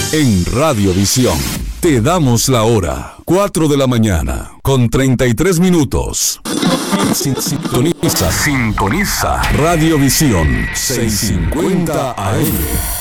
En Radiovisión te damos la hora, 4 de la mañana, con 33 minutos. Sintoniza Radiovisión 650 AM.